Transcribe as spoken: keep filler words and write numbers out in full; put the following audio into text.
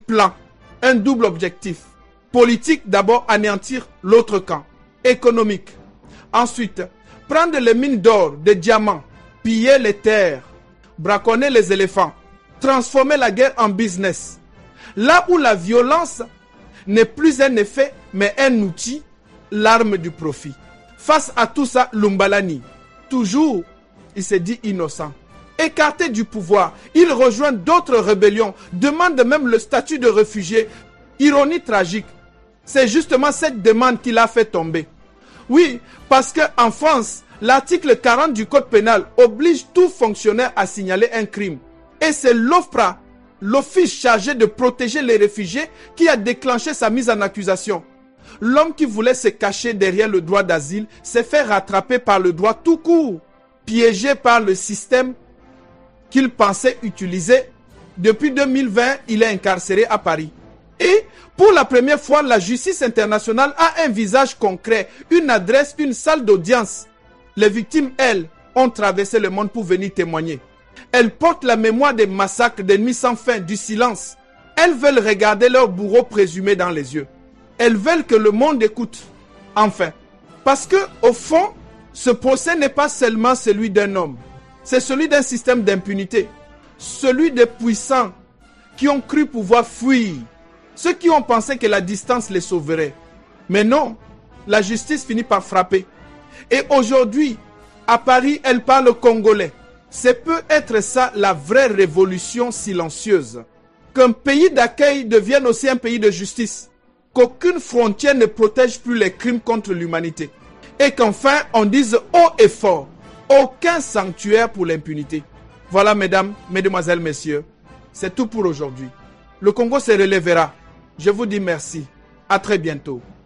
plan, un double objectif. Politique, d'abord anéantir l'autre camp. Économique. Ensuite, prendre les mines d'or, des diamants, piller les terres, braconner les éléphants, transformer la guerre en business. Là où la violence n'est plus un effet, mais un outil, l'arme du profit. Face à tout ça, Lumbalani, toujours, il s'est dit innocent. Écarté du pouvoir, il rejoint d'autres rébellions, demande même le statut de réfugié. Ironie tragique, c'est justement cette demande qui l'a fait tomber. Oui, parce qu'en France, l'article quarante du Code pénal oblige tout fonctionnaire à signaler un crime. Et c'est l'OFPRA, l'office chargé de protéger les réfugiés, qui a déclenché sa mise en accusation. L'homme qui voulait se cacher derrière le droit d'asile s'est fait rattraper par le droit tout court, piégé par le système qu'il pensait utiliser. Depuis deux mille vingt, il est incarcéré à Paris. Et pour la première fois, la justice internationale a un visage concret, une adresse, une salle d'audience. Les victimes, elles, ont traversé le monde pour venir témoigner. Elles portent la mémoire des massacres, des nuits sans fin, du silence. Elles veulent regarder leur bourreau présumé dans les yeux. Elles veulent que le monde écoute. Enfin, parce que au fond, ce procès n'est pas seulement celui d'un homme. C'est celui d'un système d'impunité. Celui des puissants qui ont cru pouvoir fuir. Ceux qui ont pensé que la distance les sauverait. Mais non, la justice finit par frapper. Et aujourd'hui, à Paris, elle parle congolais. C'est peut être ça la vraie révolution silencieuse. Qu'un pays d'accueil devienne aussi un pays de justice. Qu'aucune frontière ne protège plus les crimes contre l'humanité. Et qu'enfin, on dise haut et fort, aucun sanctuaire pour l'impunité. Voilà, mesdames, mesdemoiselles, messieurs, c'est tout pour aujourd'hui. Le Congo se relèvera. Je vous dis merci. À très bientôt.